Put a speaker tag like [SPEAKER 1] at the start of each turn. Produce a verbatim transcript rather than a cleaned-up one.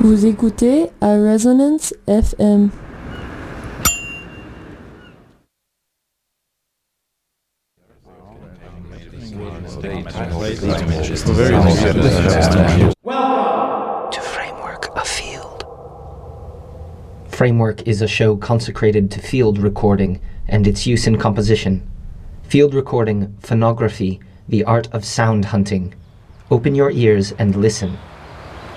[SPEAKER 1] Vous écoutez à Resonance F M.
[SPEAKER 2] Welcome to Framework, a Field. Framework is a show consecrated to field recording and its use in composition. Field recording, phonography, the art of sound hunting. Open your ears and listen.